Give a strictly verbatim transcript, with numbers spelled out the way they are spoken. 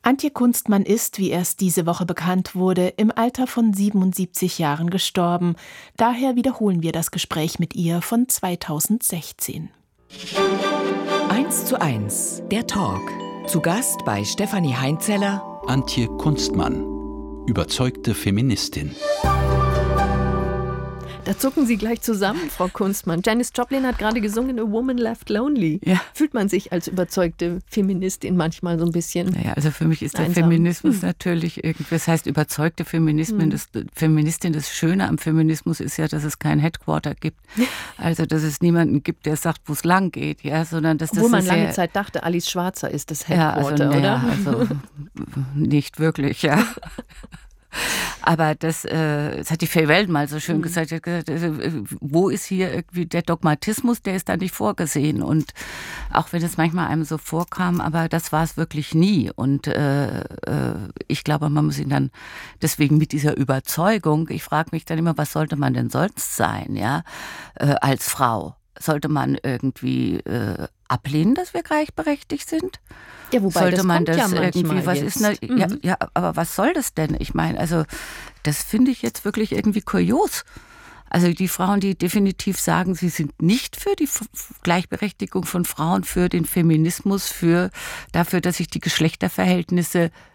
Antje Kunstmann ist, wie erst diese Woche bekannt wurde, im Alter von siebenundsiebzig Jahren gestorben. Daher wiederholen wir das Gespräch mit ihr von zweitausendsechzehn. eins zu eins, der Talk. Zu Gast bei Stefanie Heinzeller, Antje Kunstmann, überzeugte Feministin. Da zucken Sie gleich zusammen, Frau Kunstmann. Janis Joplin hat gerade gesungen, A Woman Left Lonely. Ja. Fühlt man sich als überzeugte Feministin manchmal so ein bisschen Naja, also für mich ist der einsam? Feminismus Hm. natürlich irgendwie, das heißt überzeugte Feminismen, Hm. das, Feministin, das Schöne am Feminismus ist ja, dass es kein Headquarter gibt. Also, dass es niemanden gibt, der sagt, wo es lang geht, ja, sondern dass das Obwohl man ist lange sehr, Zeit dachte, Alice Schwarzer ist das ja, Headquarter, also, oder? naja, also nicht wirklich, ja. Aber das, äh, das hat die Faye Weldon mal so schön Mhm. gesagt, sie hat gesagt, äh, wo ist hier irgendwie der Dogmatismus, der ist da nicht vorgesehen. Und auch wenn es manchmal einem so vorkam, aber das war es wirklich nie. Und äh, äh, ich glaube, man muss ihn dann deswegen mit dieser Überzeugung, ich frage mich dann immer, was sollte man denn sonst sein, ja, äh, als Frau? Sollte man irgendwie äh, ablehnen, dass wir gleichberechtigt sind? Ja, wobei Sollte das man kommt das ja manchmal irgendwie, was jetzt. ist ne, ja, Mhm. ja, aber was soll das denn? Ich meine, also das finde ich jetzt wirklich irgendwie kurios. Also die Frauen, die definitiv sagen, sie sind nicht für die F- Gleichberechtigung von Frauen, für den Feminismus, für dafür, dass sich die Geschlechterverhältnisse